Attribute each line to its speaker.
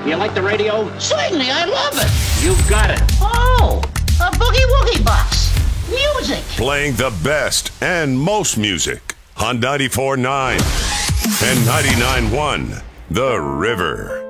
Speaker 1: You like the radio?
Speaker 2: Certainly, I love it.
Speaker 1: You've got it.
Speaker 2: Oh, a boogie-woogie box. Music.
Speaker 3: Playing the best and most music on 94.9 and 99.1 The River.